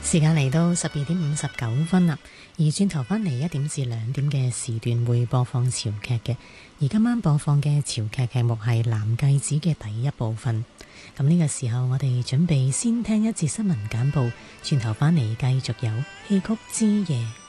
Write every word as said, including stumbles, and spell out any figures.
時間嚟到十二點五十九分啦，而轉頭返嚟一點至兩點嘅時段會播放潮劇嘅，而今晚播放嘅潮劇劇目係《藍繼子》嘅第一部分。咁呢個時候我哋準備先聽一節新聞簡報，轉頭返嚟繼續有戲曲之夜。